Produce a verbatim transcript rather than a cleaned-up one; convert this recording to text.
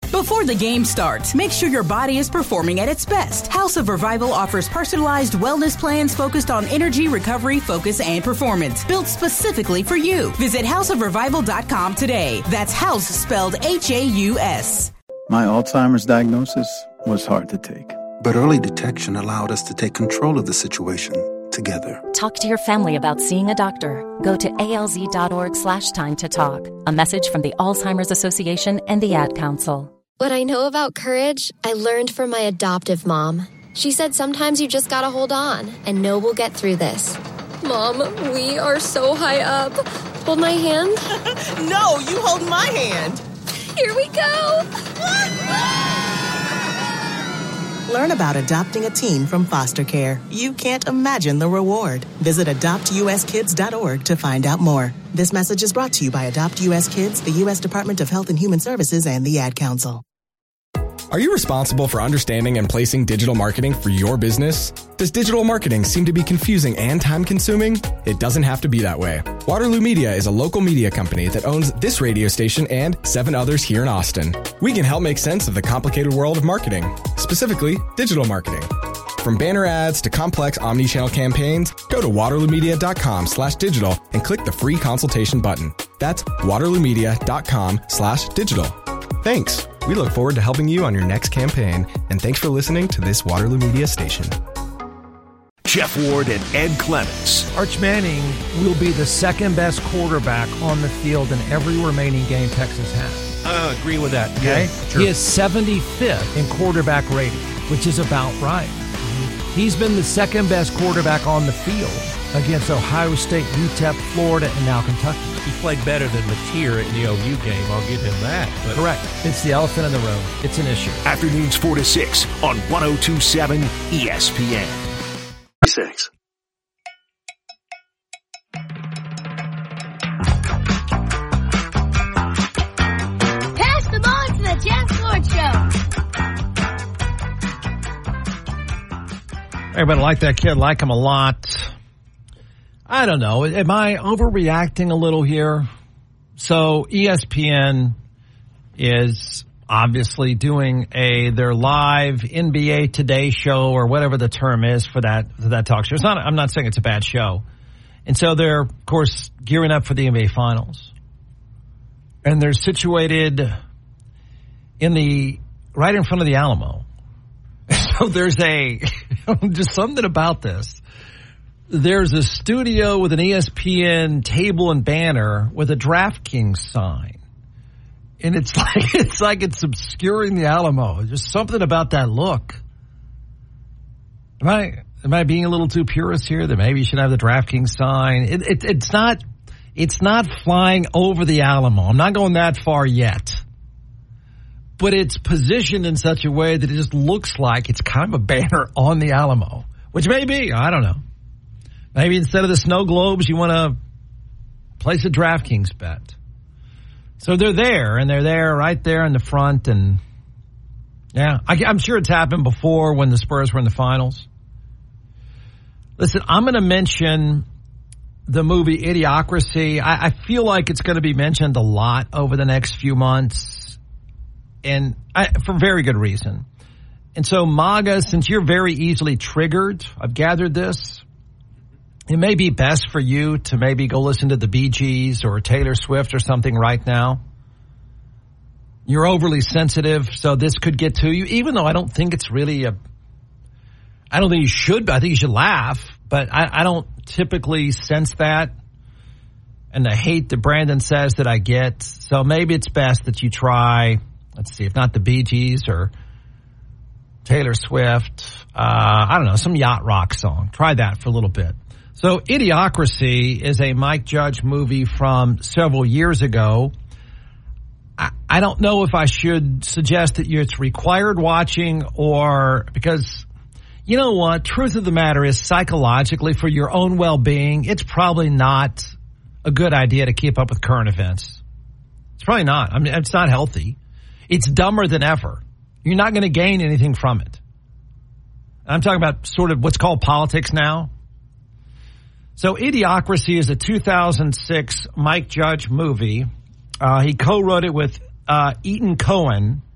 Before the game starts, make sure your body is performing at its best. House of Revival offers personalized wellness plans focused on energy, recovery, focus, and performance, built specifically for you. Visit house of revival dot com today. That's house spelled H A U S. My Alzheimer's diagnosis was hard to take. But early detection allowed us to take control of the situation together. Talk to your family about seeing a doctor. Go to alz.org slash time to talk. A message from the Alzheimer's Association and the Ad Council. What I know about courage, I learned from my adoptive mom. She said sometimes you just gotta hold on and know we'll get through this. Mom, we are so high up. Hold my hand. No, you hold my hand. Here we go. Learn about adopting a teen from foster care. You can't imagine the reward. Visit adopt u s kids dot org to find out more. This message is brought to you by Adopt U S Kids, the U S Department of Health and Human Services, and the Ad Council. Are you responsible for understanding and placing digital marketing for your business? Does digital marketing seem to be confusing and time-consuming? It doesn't have to be that way. Waterloo Media is a local media company that owns this radio station and seven others here in Austin. We can help make sense of the complicated world of marketing, specifically digital marketing. From banner ads to complex omni-channel campaigns, go to waterloomedia.com slash digital and click the free consultation button. That's waterloomedia.com slash digital. Thanks. We look forward to helping you on your next campaign, and thanks for listening to this Waterloo Media station. Jeff Ward and Ed Clements. Arch Manning will be the second best quarterback on the field in every remaining game Texas has. I agree with that. Okay? Yeah, sure. He is seventy-fifth in quarterback rating, which is about right. Mm-hmm. He's been the second best quarterback on the field against Ohio State, U T E P, Florida, and now Kentucky. He played better than Mateer in the O U game. I'll give him that. But correct. It's the elephant in the room. It's an issue. Afternoons four to six on one oh two point seven E S P N. Six. Pass the ball to the Jack Lord Show. Everybody like that kid, like him a lot. I don't know. Am I overreacting a little here? So E S P N is obviously doing a their live N B A Today show or whatever the term is for that for that talk show. It's not. I'm not saying it's a bad show, and so they're of course gearing up for the N B A Finals, and they're situated in the right in front of the Alamo. So there's a just something about this. There's a studio with an E S P N table and banner with a DraftKings sign. And it's like it's like it's obscuring the Alamo. Just something about that look. Am I am I being a little too purist here? That maybe you should have the DraftKings sign. It, it, it's not it's not flying over the Alamo. I'm not going that far yet. But it's positioned in such a way that it just looks like it's kind of a banner on the Alamo, which may be. I don't know. Maybe instead of the snow globes, you want to place a DraftKings bet. So they're there, and they're there right there in the front. And, yeah, I, I'm sure it's happened before when the Spurs were in the finals. Listen, I'm going to mention the movie Idiocracy. I, I feel like it's going to be mentioned a lot over the next few months, and I, for very good reason. And so, MAGA, since you're very easily triggered, I've gathered this. It may be best for you to maybe go listen to the Bee Gees or Taylor Swift or something right now. You're overly sensitive, so this could get to you, even though I don't think it's really a... I don't think you should. I think you should laugh, but I, I don't typically sense that. And the hate that Brandon says that I get. So maybe it's best that you try, let's see, if not the Bee Gees or Taylor Swift, uh, I don't know, some yacht rock song. Try that for a little bit. So Idiocracy is a Mike Judge movie from several years ago. I, I don't know if I should suggest that it's required watching or because, you know what, truth of the matter is psychologically for your own well-being, it's probably not a good idea to keep up with current events. It's probably not. I mean, it's not healthy. It's dumber than ever. You're not going to gain anything from it. I'm talking about sort of what's called politics now. So Idiocracy is a two thousand six Mike Judge movie. Uh, he co-wrote it with uh, Ethan Cohen.